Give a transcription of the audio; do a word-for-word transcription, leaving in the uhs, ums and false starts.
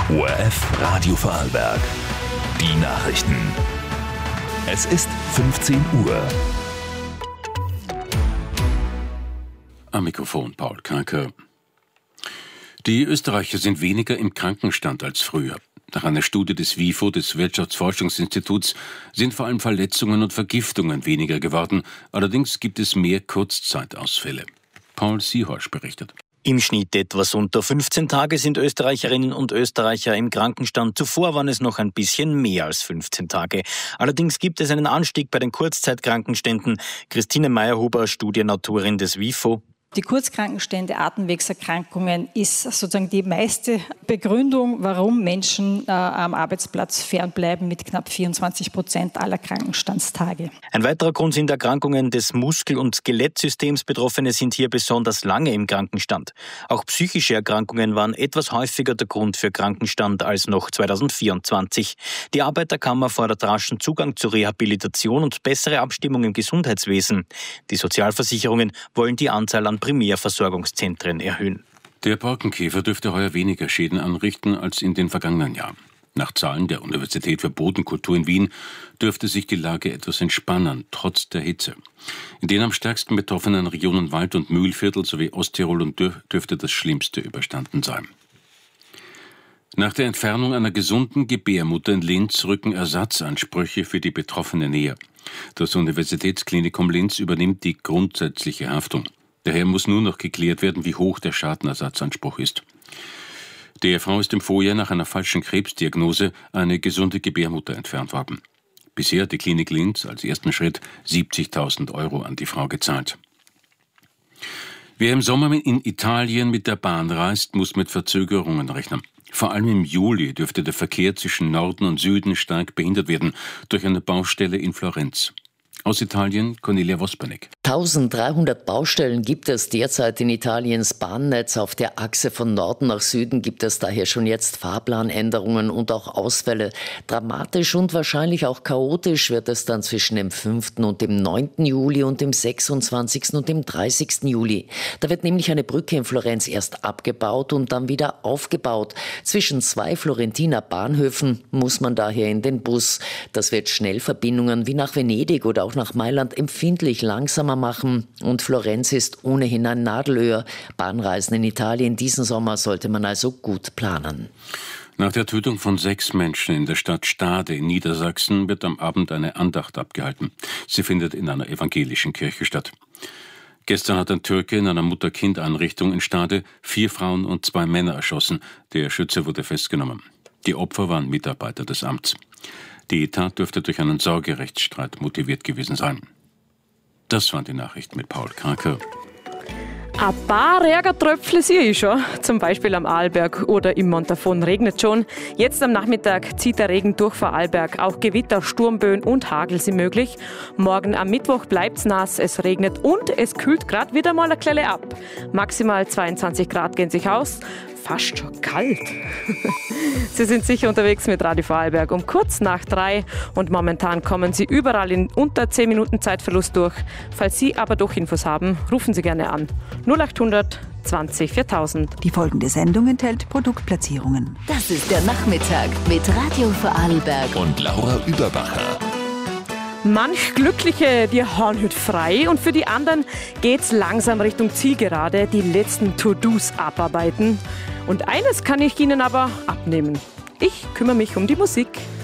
O R F Radio Vorarlberg. Die Nachrichten. Es ist fünfzehn Uhr. Am Mikrofon Paul Kanker. Die Österreicher sind weniger im Krankenstand als früher. Nach einer Studie des W I F O, des Wirtschaftsforschungsinstituts, sind vor allem Verletzungen und Vergiftungen weniger geworden. Allerdings gibt es mehr Kurzzeitausfälle. Paul Siehorsch berichtet. Im Schnitt etwas unter fünfzehn Tage sind Österreicherinnen und Österreicher im Krankenstand. Zuvor waren es noch ein bisschen mehr als fünfzehn Tage. Allerdings gibt es einen Anstieg bei den Kurzzeitkrankenständen. Christine Meyerhuber, Studienautorin des W I F O. Die Kurzkrankenstände, Atemwegserkrankungen ist sozusagen die meiste Begründung, warum Menschen äh, am Arbeitsplatz fernbleiben, mit knapp vierundzwanzig Prozent aller Krankenstandstage. Ein weiterer Grund sind Erkrankungen des Muskel- und Skelettsystems. Betroffene sind hier besonders lange im Krankenstand. Auch psychische Erkrankungen waren etwas häufiger der Grund für Krankenstand als noch zweitausendvierundzwanzig. Die Arbeiterkammer fordert raschen Zugang zur Rehabilitation und bessere Abstimmung im Gesundheitswesen. Die Sozialversicherungen wollen die Anzahl an Primärversorgungszentren erhöhen. Der Borkenkäfer dürfte heuer weniger Schäden anrichten als in den vergangenen Jahren. Nach Zahlen der Universität für Bodenkultur in Wien dürfte sich die Lage etwas entspannen, trotz der Hitze. In den am stärksten betroffenen Regionen Wald- und Mühlviertel sowie Osttirol und dürfte das Schlimmste überstanden sein. Nach der Entfernung einer gesunden Gebärmutter in Linz rücken Ersatzansprüche für die Betroffene näher. Das Universitätsklinikum Linz übernimmt die grundsätzliche Haftung. Daher muss nur noch geklärt werden, wie hoch der Schadenersatzanspruch ist. Der Frau ist im Vorjahr nach einer falschen Krebsdiagnose eine gesunde Gebärmutter entfernt worden. Bisher hat die Klinik Linz als ersten Schritt siebzigtausend Euro an die Frau gezahlt. Wer im Sommer in Italien mit der Bahn reist, muss mit Verzögerungen rechnen. Vor allem im Juli dürfte der Verkehr zwischen Norden und Süden stark behindert werden durch eine Baustelle in Florenz. Aus Italien, Cornelia Wospernik. eintausenddreihundert Baustellen gibt es derzeit in Italiens Bahnnetz. Auf der Achse von Norden nach Süden gibt es daher schon jetzt Fahrplanänderungen und auch Ausfälle. Dramatisch und wahrscheinlich auch chaotisch wird es dann zwischen dem fünften und dem neunten Juli und dem sechsundzwanzigsten und dem dreißigsten Juli. Da wird nämlich eine Brücke in Florenz erst abgebaut und dann wieder aufgebaut. Zwischen zwei Florentiner Bahnhöfen muss man daher in den Bus. Das wird Schnellverbindungen wie nach Venedig oder auch nach Mailand empfindlich langsamer machen und Florenz ist ohnehin ein Nadelöhr. Bahnreisen in Italien diesen Sommer sollte man also gut planen. Nach der Tötung von sechs Menschen in der Stadt Stade in Niedersachsen wird am Abend eine Andacht abgehalten. Sie findet in einer evangelischen Kirche statt. Gestern hat ein Türke in einer Mutter-Kind-Einrichtung in Stade vier Frauen und zwei Männer erschossen. Der Schütze wurde festgenommen. Die Opfer waren Mitarbeiter des Amts. Die Tat dürfte durch einen Sorgerechtsstreit motiviert gewesen sein. Das waren die Nachrichten mit Paul Kanker. Ein paar Regentröpfchen sehe ich schon, zum Beispiel am Arlberg oder im Montafon regnet schon. Jetzt am Nachmittag zieht der Regen durch Vorarlberg. Auch Gewitter, Sturmböen und Hagel sind möglich. Morgen am Mittwoch bleibt's nass, es regnet und es kühlt gerade wieder mal ein kleine ab. Maximal zweiundzwanzig Grad gehen sich aus. Fast schon kalt. Sie sind sicher unterwegs mit Radio Vorarlberg um kurz nach drei und momentan kommen Sie überall in unter zehn Minuten Zeitverlust durch. Falls Sie aber doch Infos haben, rufen Sie gerne an. null achthundert zwanzig viertausend. Die folgende Sendung enthält Produktplatzierungen. Das ist der Nachmittag mit Radio Vorarlberg Und Laura Überbacher. Manch Glückliche, die hauen heute frei und für die anderen geht's langsam Richtung Zielgerade, die letzten To-Dos abarbeiten. Und eines kann ich Ihnen aber abnehmen. Ich kümmere mich um die Musik.